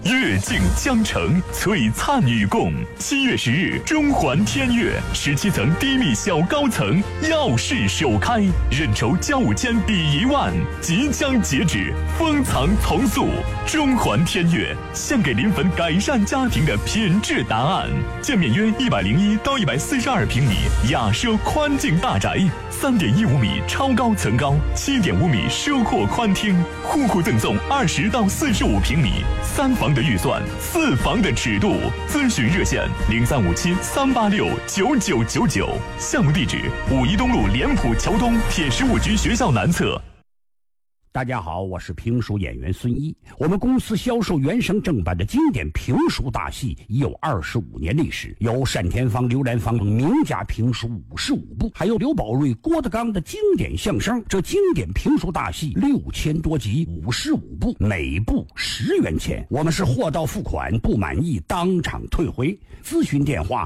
月尽江城，璀璨与共。7月10日，中环天悦17层低密小高层耀世首开，认筹交5千抵1万，即将截止，封藏从速。中环天悦献给临汾改善家庭的品质答案。建面约101到142平米雅奢宽净大宅，3.15米超高层高，7.5米奢阔宽厅，户赠送20到45平米，3房的预算，4房的尺度。咨询热线0357-386-9999。项目地址5一东路联普桥东铁15局学校南侧。 大家好，我是评书演员孙一。我们公司销售原声正版的经典评书大戏已有25年历史，有单田芳、刘兰芳名家评书55部，还有刘宝瑞、郭德纲的经典相声。这经典评书大戏6000多集，55部，每部10元钱。我们是货到付款，不满意当场退回。咨询电话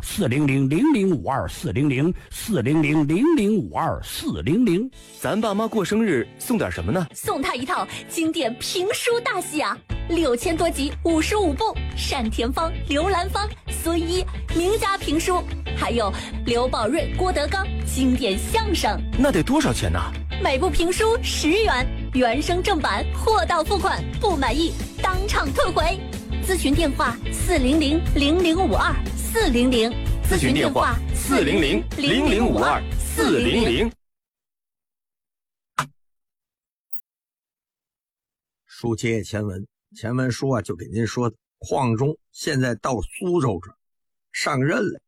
400-0052-400，400-0052-400。 咱爸妈过生日送点什么呢？ 送他一套经典评书大戏啊，6000多集，55部，单田芳、刘兰芳、孙一名家评书，还有刘宝瑞、郭德纲经典相声。 那得多少钱呢？ 每部评书10元，原声正版，货到付款，不满意当场退回。咨询电话400-0052-400， 咨询电话400-0052-400。 书接前文，前文书就给您说的，邝中现在到苏州这儿上任了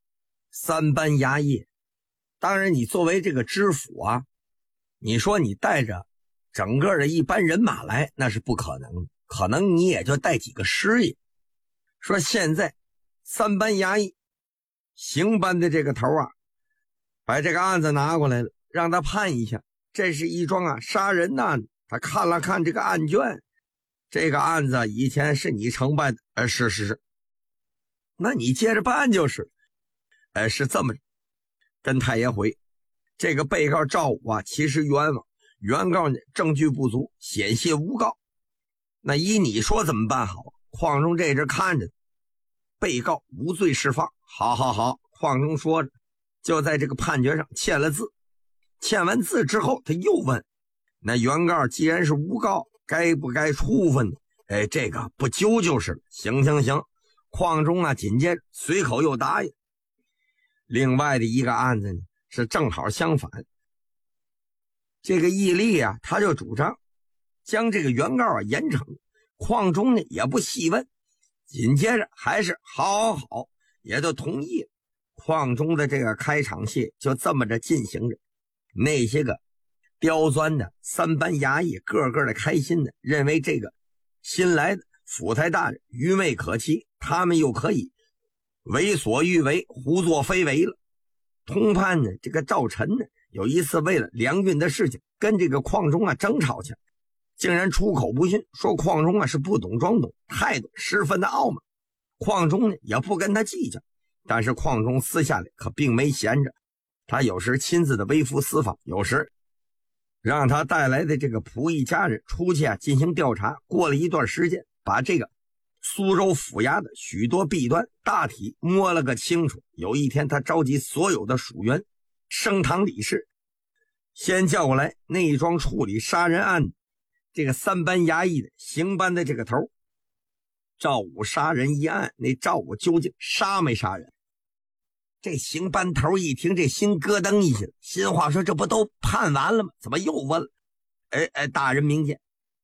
，3班衙役。当然你作为这个知府你说你带着整个的一班人马来，那是不可能的，可能你也就带几个师爷。说现在3班衙役刑班的这个头把这个案子拿过来了，让他判一下，这是一桩杀人案。他看了看这个案卷，这个案子以前是你承办的，是，那你接着办就是，是这么跟太爷回，这个被告赵武其实冤枉，原告呢证据不足，险些诬告。那依你说怎么办好？邝中这阵看着，被告无罪释放。好，邝中说着，就在这个判决上签了字。签完字之后，他又问。那原告既然是诬告，该不该处分呢？这个不揪就是了。行，邝中紧接着随口又答应。另外的一个案子呢是正好相反，这个义利他就主张将这个原告严惩，邝中呢也不细问，紧接着还是好，也就同意了。邝中的这个开场戏就这么着进行着，那些个刁钻的3班衙役个个的开心的，认为这个新来的府台大人愚昧可欺，他们又可以为所欲为，胡作非为了。通判呢，这个赵晨呢有一次为了粮运的事情跟这个邝中争吵去，竟然出口不逊，说邝中是不懂装懂，态度十分的傲慢。邝中呢也不跟他计较，但是邝中私下里可并没闲着，他有时亲自的微服私访，有时让他带来的这个仆役家人出去进行调查。过了一段时间，把这个苏州府衙的许多弊端大体摸了个清楚。有一天他召集所有的属员升堂理事，先叫过来那一桩处理杀人案这个3班衙役的刑班的这个头。赵武杀人一案，那赵武究竟杀没杀人？这刑班头一听，这心咯噔一下，心话说这不都判完了吗？怎么又问了？大人明鉴，